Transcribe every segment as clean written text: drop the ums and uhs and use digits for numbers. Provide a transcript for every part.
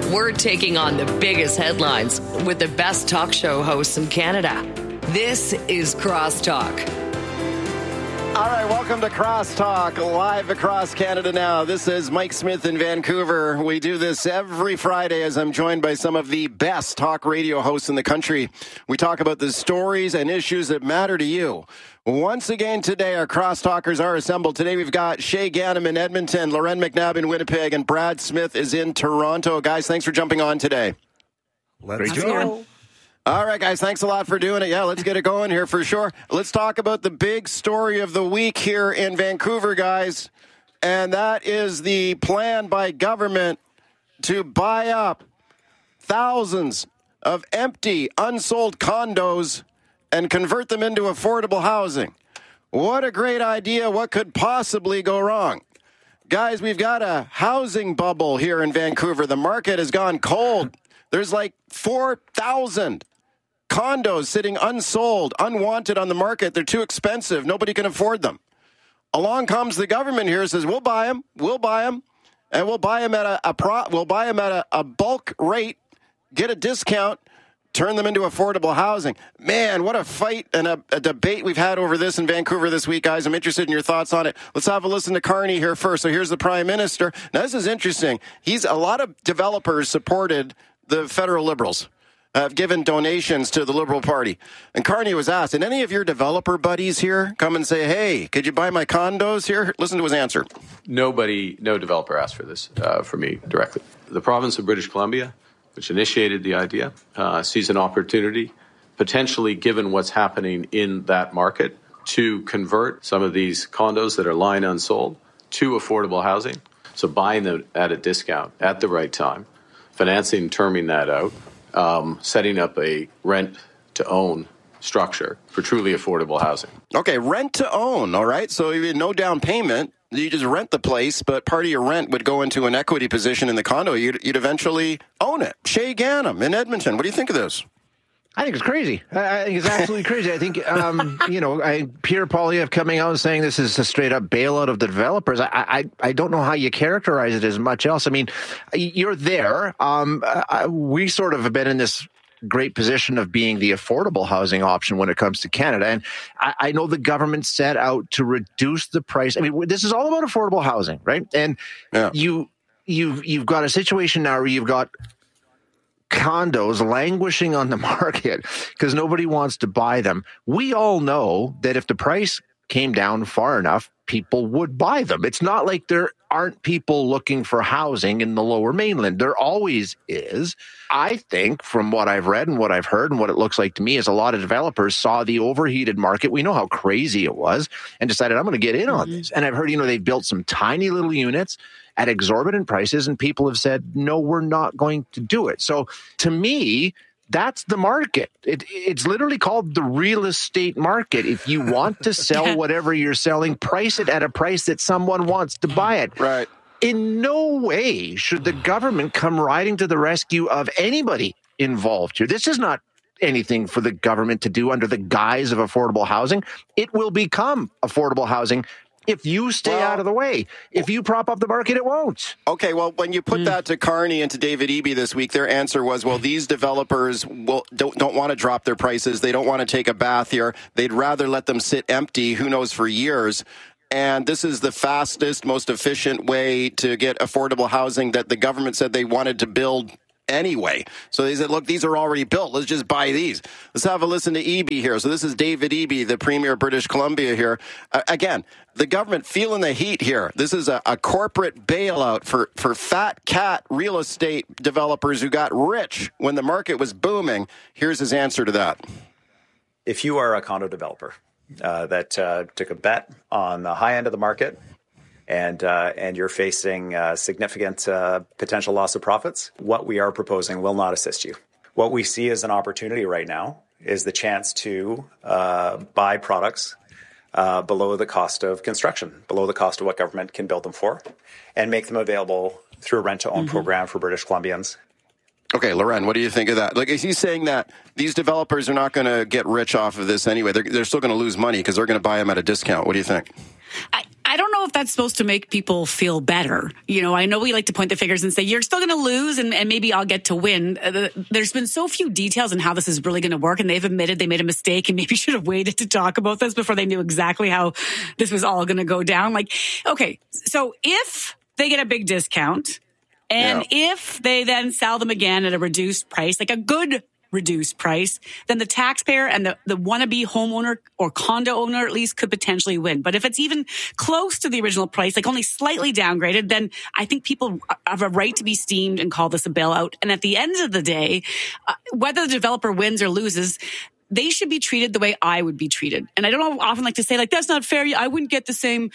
We're taking on the biggest headlines with the best talk show hosts in Canada. This is Crosstalk. All right, welcome to Crosstalk, live across Canada now. This is Mike Smith in Vancouver. We do this every Friday as I'm joined by some of the best talk radio hosts in the country. We talk about the stories and issues that matter to you. Once again today, our Crosstalkers are assembled. Today we've got Shay Ganem in Edmonton, Loren McNabb in Winnipeg, and Brad Smith is in Toronto. Guys, thanks for jumping on today. Let's go. All right, guys, thanks a lot for doing it. Yeah, let's get it going here for sure. Let's talk about the big story of the week here in Vancouver, guys, and that is the plan by government to buy up thousands of empty, unsold condos and convert them into affordable housing. What a great idea. What could possibly go wrong? Guys, we've got a housing bubble here in Vancouver. The market has gone cold. There's like 4,000 condos sitting unsold, unwanted on the market. They're too expensive. Nobody can afford them. Along comes the government here and says, we'll buy them, and we'll buy them at a bulk rate, get a discount, turn them into affordable housing. Man, what a fight and a debate we've had over this in Vancouver this week, guys. I'm interested in your thoughts on it. Let's have a listen to Carney here first. So here's the Prime Minister. Now, this is interesting. A lot of developers supported the federal Liberals. Have given donations to the Liberal Party. And Carney was asked, did any of your developer buddies here come and say, hey, could you buy my condos here? Listen to his answer. No developer asked for this from me directly. The province of British Columbia, which initiated the idea, sees an opportunity, potentially given what's happening in that market, to convert some of these condos that are lying unsold to affordable housing. So buying them at a discount at the right time, financing, terming that out, setting up a rent-to-own structure for truly affordable housing. Okay, rent-to-own, all right? So you had no down payment. You just rent the place, but part of your rent would go into an equity position in the condo. You'd eventually own it. Shay Ganem in Edmonton, what do you think of this? I think it's crazy. I think it's absolutely crazy. I think, Pierre Poilievre coming out and saying this is a straight-up bailout of the developers. I don't know how you characterize it as much else. I mean, you're there. We sort of have been in this great position of being the affordable housing option when it comes to Canada. And I know the government set out to reduce the price. I mean, this is all about affordable housing, right? And you've got a situation now where you've got condos languishing on the market because nobody wants to buy them. We all know that if the price came down far enough, people would buy them. It's not like there aren't people looking for housing in the Lower Mainland. There always is. I think from what I've read and what I've heard and what it looks like to me is a lot of developers saw the overheated market. We know how crazy it was and decided, I'm going to get in on this. And I've heard, they've built some tiny little units at exorbitant prices, and people have said, no, we're not going to do it. So to me, that's the market. It's literally called the real estate market. If you want to sell whatever you're selling, price it at a price that someone wants to buy it. Right. In no way should the government come riding to the rescue of anybody involved here. This is not anything for the government to do under the guise of affordable housing. It will become affordable housing if you stay out of the way. If you prop up the market, it won't. Okay, well, when you put that to Carney and to David Eby this week, their answer was, well, these developers don't want to drop their prices. They don't want to take a bath here. They'd rather let them sit empty, who knows, for years. And this is the fastest, most efficient way to get affordable housing that the government said they wanted to build anyway. So they said, look, these are already built. Let's just buy these. Let's have a listen to Eby here. So this is David Eby, the Premier of British Columbia here. Again, the government feeling the heat here. This is a corporate bailout for fat cat real estate developers who got rich when the market was booming. Here's his answer to that. If you are a condo developer that took a bet on the high end of the market, and you're facing significant potential loss of profits, what we are proposing will not assist you. What we see as an opportunity right now is the chance to buy products below the cost of construction, below the cost of what government can build them for, and make them available through a rent-to-own program for British Columbians. Okay, Loren, what do you think of that? Like, is he saying that these developers are not going to get rich off of this anyway? They're still going to lose money because they're going to buy them at a discount. What do you think? I don't know if that's supposed to make people feel better. I know we like to point the fingers and say, you're still going to lose and maybe I'll get to win. There's been so few details on how this is really going to work, and they've admitted they made a mistake and maybe should have waited to talk about this before they knew exactly how this was all going to go down. Okay, so if they get a big discount and if they then sell them again at a reduced price, like a good reduced price, then the taxpayer and the wannabe homeowner or condo owner at least could potentially win. But if it's even close to the original price, like only slightly downgraded, then I think people have a right to be steamed and call this a bailout. And at the end of the day, whether the developer wins or loses, they should be treated the way I would be treated. And I don't often like to say, that's not fair. I wouldn't get the same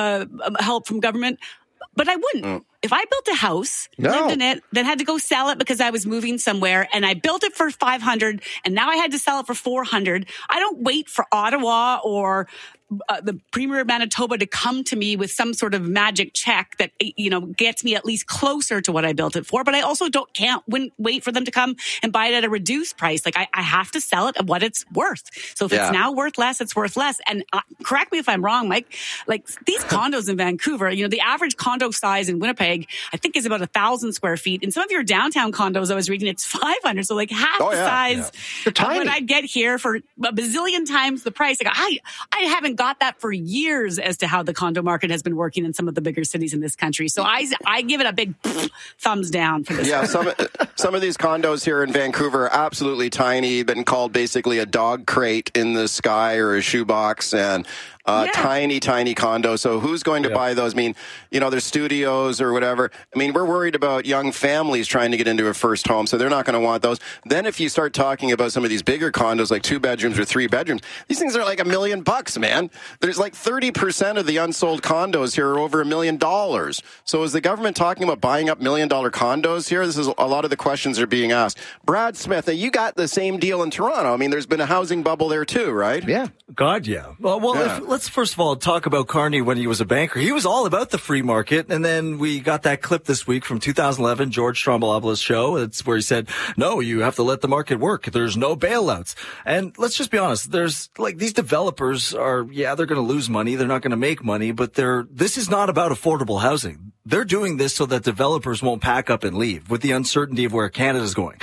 help from government. But I wouldn't. If I built a house, lived in it, then had to go sell it because I was moving somewhere, and I built it for $500, and now I had to sell it for $400, I don't wait for Ottawa or the Premier of Manitoba to come to me with some sort of magic check that, gets me at least closer to what I built it for. But I also can't wait for them to come and buy it at a reduced price. I have to sell it at what it's worth. So if it's now worth less, it's worth less. And correct me if I'm wrong, Mike, these condos in Vancouver, the average condo size in Winnipeg, I think is about 1,000 square feet. In some of your downtown condos, I was reading it's 500. So half the size of what I'd get here for a bazillion times the price. I haven't got that for years as to how the condo market has been working in some of the bigger cities in this country. So I give it a big thumbs down for this. Yeah, some of these condos here in Vancouver are absolutely tiny, been called basically a dog crate in the sky or a shoebox, and tiny condo. So who's going to buy those? I mean, there's studios or whatever. I mean, we're worried about young families trying to get into a first home, so they're not going to want those. Then if you start talking about some of these bigger condos, like 2 bedrooms or 3 bedrooms, these things are like $1 million, man. There's 30% of the unsold condos here are over $1 million. So is the government talking about buying up $1 million condos here? This is a lot of the questions are being asked. Brad Smith, you got the same deal in Toronto. I mean, there's been a housing bubble there too, right? Yeah. God, yeah. Let's first of all talk about Carney when he was a banker. He was all about the free market, and then we got that clip this week from 2011, George Stroumboulopoulos' show. It's where he said, no, you have to let the market work. There's no bailouts. And let's just be honest, there's these developers are, they're going to lose money. They're not going to make money, but this is not about affordable housing. They're doing this so that developers won't pack up and leave with the uncertainty of where Canada's going.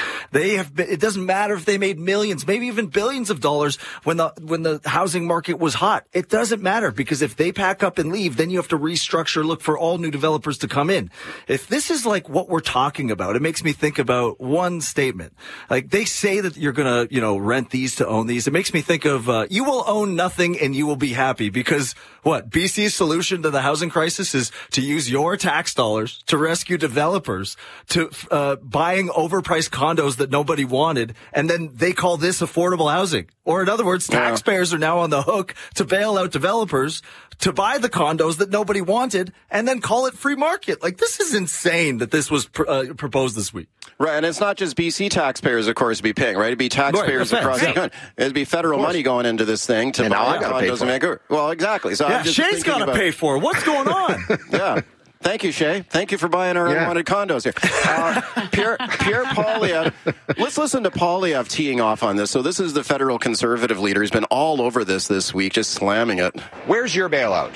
It doesn't matter if they made millions, maybe even billions of dollars when the housing market was hot. It doesn't matter, because if they pack up and leave, then you have to restructure, look for all new developers to come in. If this is what we're talking about, it makes me think about one statement. They say that you're going to, rent these to own these. It makes me think of, you will own nothing and you will be happy, because BC's solution to the housing crisis is to use your tax dollars to rescue developers to buying overpriced condos that nobody wanted, and then they call this affordable housing. Or in other words, taxpayers are now on the hook to bail out developers to buy the condos that nobody wanted and then call it free market. This is insane that this was proposed this week. Right, and it's not just BC taxpayers, of course, be paying, right? It'd be taxpayers across the country. It'd be federal money going into this thing to buy condos in Vancouver. Well, exactly. So Shay's got to pay for it. What's going on? Yeah. Thank you, Shay. Thank you for buying our unwanted condos here. Pierre Poilievre. Let's listen to Poilievre teeing off on this. So this is the federal conservative leader. He's been all over this week, just slamming it. Where's your bailout?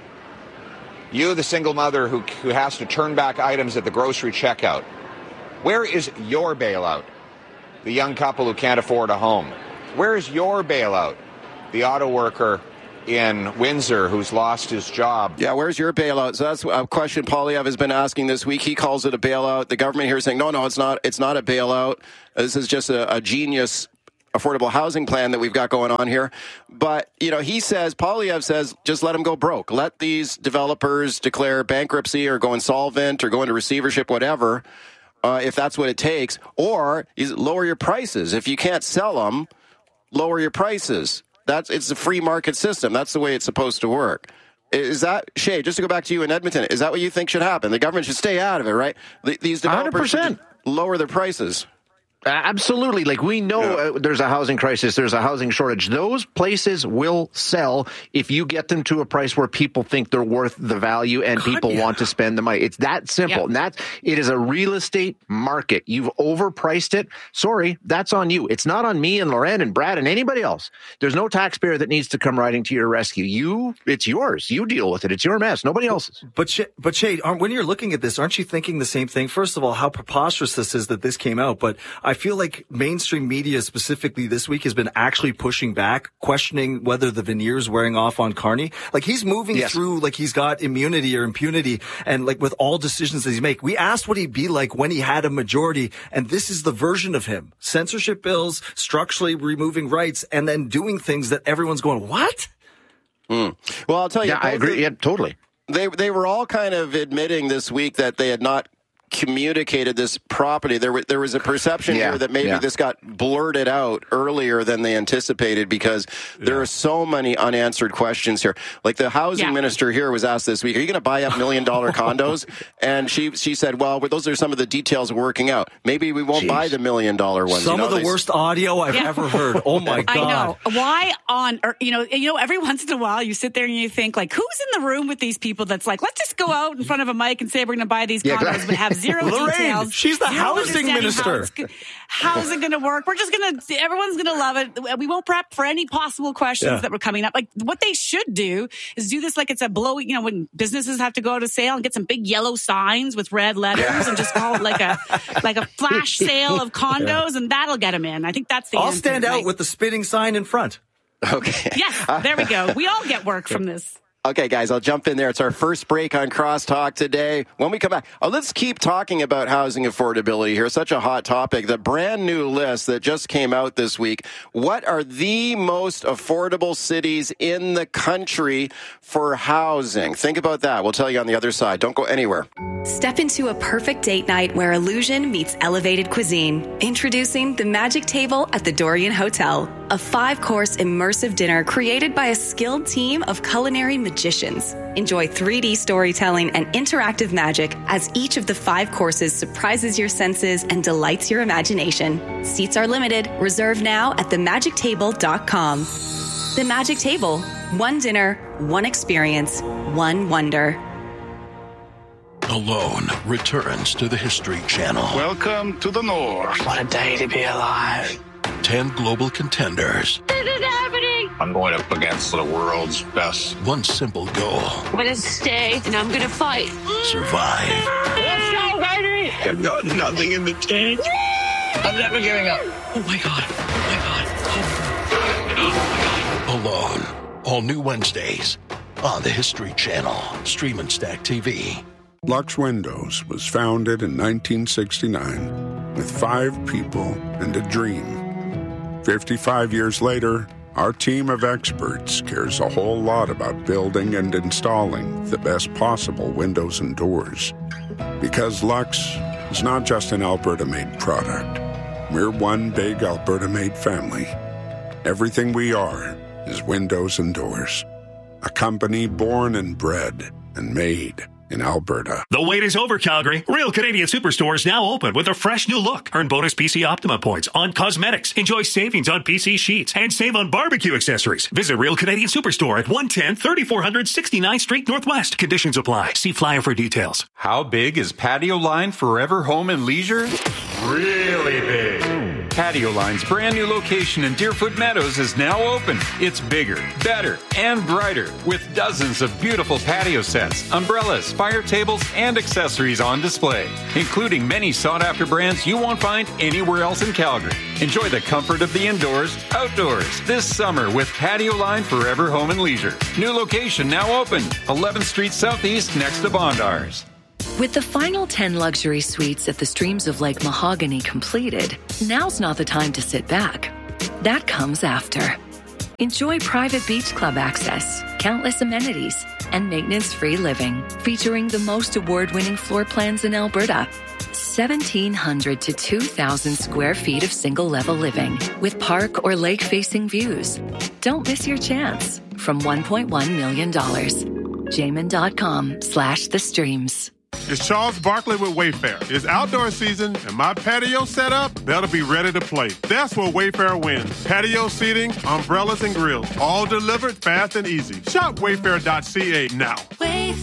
You, the single mother who has to turn back items at the grocery checkout. Where is your bailout? The young couple who can't afford a home. Where is your bailout? The auto worker in Windsor who's lost his job. Yeah, where's your bailout? So that's a question Poilievre has been asking this week. He calls it a bailout. The government here is saying, no, it's not a bailout. This is just a genius affordable housing plan that we've got going on here. But, Poilievre says, just let them go broke. Let these developers declare bankruptcy or go insolvent or go into receivership, whatever, if that's what it takes. Or lower your prices. If you can't sell them, lower your prices. It's a free market system. That's the way it's supposed to work. Is that, Shay, just to go back to you in Edmonton, is that what you think should happen? The government should stay out of it, right? These developers 100%. Should lower their prices. Absolutely. Like, we know there's a housing crisis, there's a housing shortage. Those places will sell if you get them to a price where people think they're worth the value and people want to spend the money. It's that simple. And it is a real estate market. You've overpriced it. Sorry, that's on you. It's not on me and Loren and Brad and anybody else. There's no taxpayer that needs to come riding to your rescue. It's yours. You deal with it. It's your mess. Nobody else's. But Shade, when you're looking at this, aren't you thinking the same thing? First of all, how preposterous this is that this came out. But I feel like mainstream media specifically this week has been actually pushing back, questioning whether the veneer's wearing off on Carney. Like, he's moving through like he's got immunity or impunity, and like with all decisions that he's make. We asked what he'd be like when he had a majority, and this is the version of him. Censorship bills, structurally removing rights, and then doing things that everyone's going, what? Well, I'll tell you. Yeah, I agree. Yeah, totally. They were all kind of admitting this week that they had not communicated this properly. There was a perception here that maybe this got blurted out earlier than they anticipated, because there are so many unanswered questions here. Like, the housing minister here was asked this week, are you going to buy up $1 million condos? And she said, well, those are some of the details we're working out. Maybe we won't buy the $1 million ones. Some of the worst audio I've ever heard. Oh my God. I know. Why on earth, you know, every once in a while you sit there and you think, like, who's in the room with these people that's like, let's just go out in front of a mic and say we're going to buy these condos, but have zero Lorraine, details. She's the housing minister. How's it going to work? We're just going to, everyone's going to love it. We won't prep for any possible questions that were coming up. Like, what they should do is do this like it's a when businesses have to go to sale, and get some big yellow signs with red letters and just call it like a flash sale of condos, and that'll get them in. I think that's the I'll answer. stand out with the spitting sign in front. Okay. Yes, there we go. We all get work from this. Okay, guys, I'll jump in there. It's our first break on Crosstalk today. When we come back, let's keep talking about housing affordability here. Such a hot topic. The brand new list that just came out this week. What are the most affordable cities in the country for housing? Think about that. We'll tell you on the other side. Don't go anywhere. Step into a perfect date night where illusion meets elevated cuisine. Introducing the Magic Table at the Dorian Hotel, a 5-course immersive dinner created by a skilled team of culinary magicians. Enjoy 3D storytelling and interactive magic as each of the 5 courses surprises your senses and delights your imagination. Seats are limited. Reserve now at themagictable.com. The Magic Table. One dinner, one experience, one wonder. Alone returns to the History Channel. Welcome to the North. What a day to be alive. 10 global contenders. This is happening. I'm going up against the world's best. One simple goal. I'm going to stay and I'm going to fight. Survive. Let's go, baby. I've got nothing in the tank. I'm never giving up. Oh my God. Oh my God. Alone. All new Wednesdays on the History Channel. Stream and Stack TV. Lux Windows was founded in 1969 with 5 people and a dream. 55 years later, our team of experts cares a whole lot about building and installing the best possible windows and doors. Because Lux is not just an Alberta-made product. We're one big Alberta-made family. Everything we are is windows and doors. A company born and bred and made in Alberta. The wait is over, Calgary. Real Canadian Superstore is now open with a fresh new look. Earn bonus PC Optima points on cosmetics. Enjoy savings on PC sheets and save on barbecue accessories. Visit Real Canadian Superstore at 110 3400 69th Street Northwest. Conditions apply. See flyer for details. How big is Patio Line Forever Home and Leisure? Really big. Patio Line's brand new location in Deerfoot Meadows is now open. It's bigger, better, and brighter with dozens of beautiful patio sets, umbrellas, fire tables, and accessories on display, including many sought-after brands you won't find anywhere else in Calgary. Enjoy the comfort of the indoors, outdoors, this summer with Patio Line Forever Home and Leisure. New location now open, 11th Street Southeast next to Bondars. With the final 10 luxury suites at the Streams of Lake Mahogany completed, now's not the time to sit back. That comes after. Enjoy private beach club access, countless amenities, and maintenance-free living, featuring the most award-winning floor plans in Alberta. 1,700 to 2,000 square feet of single-level living with park or lake-facing views. Don't miss your chance. From $1.1 million. Jamin.com/thestreams. It's Charles Barkley with Wayfair. It's outdoor season, and my patio set up better be ready to play. That's where Wayfair wins. Patio seating, umbrellas, and grills, all delivered fast and easy. Shop Wayfair.ca now.